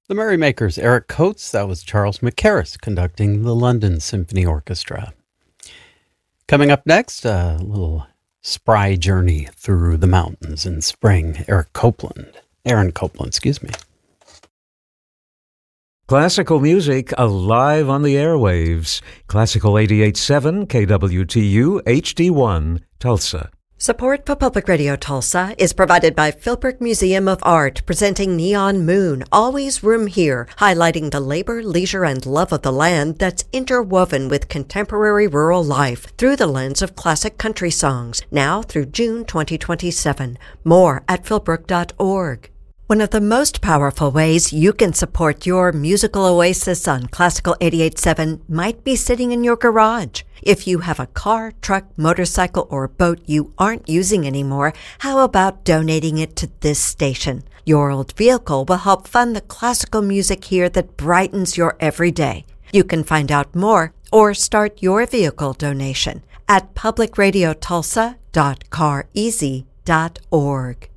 The Merrymakers, Eric Coates, that was Charles McCarris conducting the London Symphony Orchestra. Coming up next, a little spry journey through the mountains in spring. Aaron Copland, excuse me. Classical music alive on the airwaves. Classical 88.7 KWTU HD1 Tulsa. Support for Public Radio Tulsa is provided by Philbrook Museum of Art, presenting Neon Moon, Always Room Here, highlighting the labor, leisure, and love of the land that's interwoven with contemporary rural life through the lens of classic country songs, now through June 2027. More at philbrook.org. One of the most powerful ways you can support your musical oasis on Classical 88.7 might be sitting in your garage. If you have a car, truck, motorcycle, or boat you aren't using anymore, how about donating it to this station? Your old vehicle will help fund the classical music here that brightens your everyday. You can find out more or start your vehicle donation at publicradiotulsa.careasy.org.